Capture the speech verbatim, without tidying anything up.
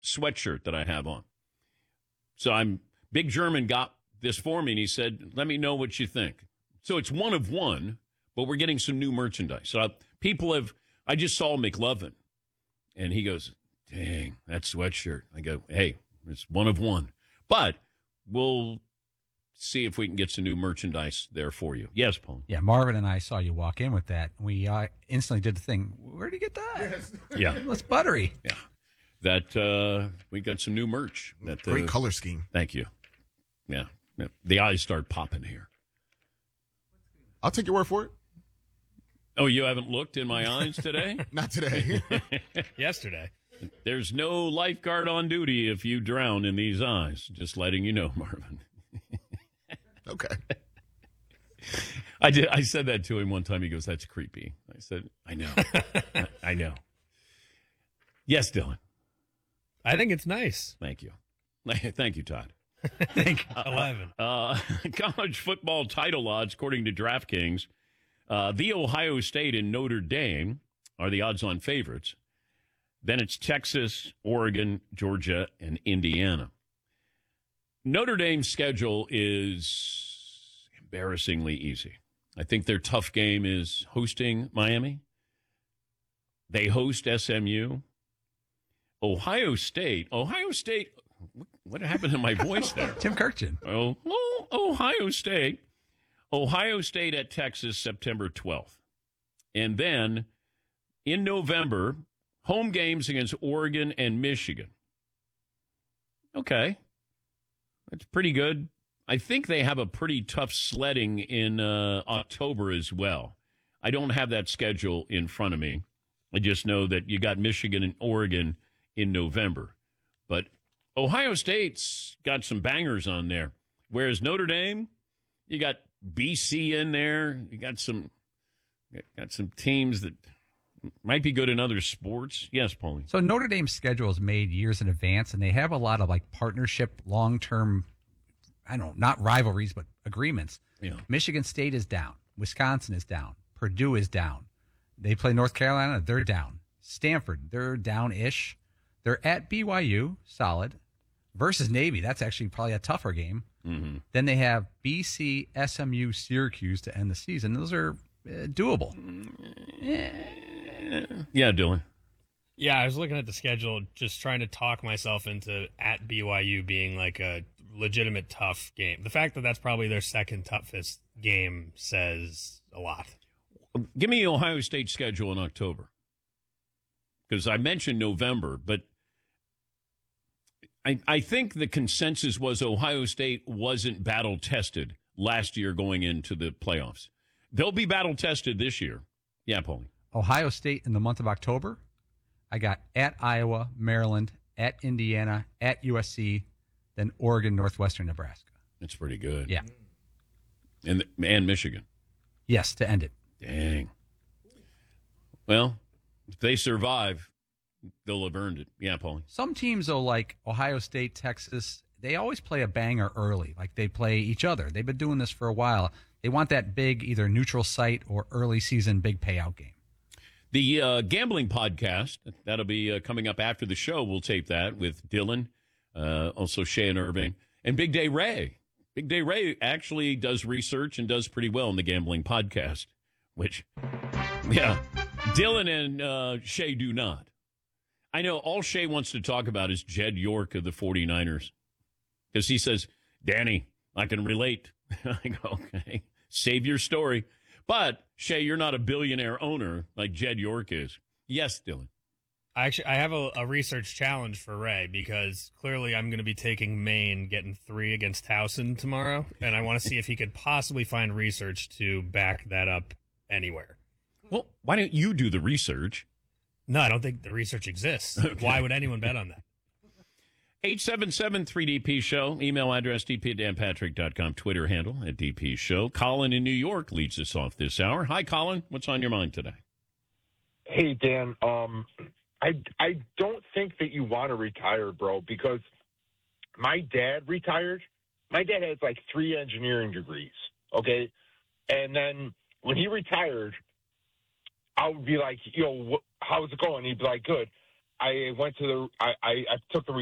sweatshirt that I have on. So I'm Big German got this for me, and he said, let me know what you think. So it's one of one, but we're getting some new merchandise. So I, people have, I just saw McLovin, and he goes, dang, that sweatshirt. I go, hey, it's one of one. But we'll see if we can get some new merchandise there for you. Yes, Paul. Yeah, Marvin and I saw you walk in with that. We uh, instantly did the thing. Where did you get that? Yes. Yeah. It's buttery. Yeah. That, uh, we got some new merch. That, uh, Great color scheme. Thank you. Yeah. Yeah. The eyes start popping here. I'll take your word for it. Oh, you haven't looked in my eyes today? Not today. Yesterday. There's no lifeguard on duty if you drown in these eyes. Just letting you know, Marvin. Okay. I did. I said that to him one time. He goes, that's creepy. I said, I know. I, I know. Yes, Dylan. I think it's nice. Thank you. Thank you, Todd. Thank you. eleven. Uh, college football title odds, according to DraftKings, uh, the Ohio State and Notre Dame are the odds-on favorites. Then it's Texas, Oregon, Georgia, and Indiana. Notre Dame's schedule is embarrassingly easy. I think their tough game is hosting Miami. They host S M U. Ohio State. Ohio State. What happened to my voice there? Tim Kirkchin. Oh, oh, Ohio State. Ohio State at Texas, September twelfth. And then in November, home games against Oregon and Michigan. Okay. That's pretty good. I think they have a pretty tough sledding in uh, October as well. I don't have that schedule in front of me. I just know that you got Michigan and Oregon in November. But Ohio State's got some bangers on there. Whereas Notre Dame, you got B C in there. You got some got some teams that might be good in other sports. Yes, Paulie. So Notre Dame's schedule is made years in advance, and they have a lot of like partnership, long-term, I don't know, not rivalries, but agreements. Yeah. Michigan State is down. Wisconsin is down. Purdue is down. They play North Carolina. They're down. Stanford, they're down-ish. They're at B Y U, solid. Versus Navy, that's actually probably a tougher game. Mm-hmm. Then they have B C, S M U, Syracuse to end the season. Those are uh, doable. Yeah. Yeah, Dylan. Yeah, I was looking at the schedule, just trying to talk myself into at B Y U being like a legitimate tough game. The fact that that's probably their second toughest game says a lot. Give me Ohio State schedule in October. Because I mentioned November, but I, I think the consensus was Ohio State wasn't battle-tested last year going into the playoffs. They'll be battle-tested this year. Yeah, Paulie. Ohio State in the month of October, I got at Iowa, Maryland, at Indiana, at U S C, then Oregon, Northwestern, Nebraska. That's pretty good. Yeah. And and Michigan. Yes, to end it. Dang. Well, if they survive, they'll have earned it. Yeah, Paulie. Some teams, though, like Ohio State, Texas, they always play a banger early. Like they play each other. They've been doing this for a while. They want that big either neutral site or early season big payout game. The uh, gambling podcast, that'll be uh, coming up after the show. We'll tape that with Dylan, uh, also Shay and Irving, and Big Day Ray. Big Day Ray actually does research and does pretty well in the gambling podcast, which, yeah, Dylan and uh, Shay do not. I know all Shay wants to talk about is Jed York of the forty-niners because he says, Danny, I can relate. I go, okay, save your story. But, Shay, you're not a billionaire owner like Jed York is. Yes, Dylan. I actually I have a, a research challenge for Ray because clearly I'm going to be taking Maine, getting three against Towson tomorrow, and I want to see if he could possibly find research to back that up anywhere. Well, why don't you do the research? No, I don't think the research exists. Okay. Why would anyone bet on that? eight seven seven three D P Show. Email address d p at dan patrick dot com. Twitter handle at D P Show. Colin in New York leads us off this hour. Hi, Colin. What's on your mind today? Hey, Dan. Um, I, I don't think that you want to retire, bro, because my dad retired. My dad has like three engineering degrees, okay? And then when he retired, I would be like, yo, wh- how's it going? He'd be like, good. I went to the, I, I, I took the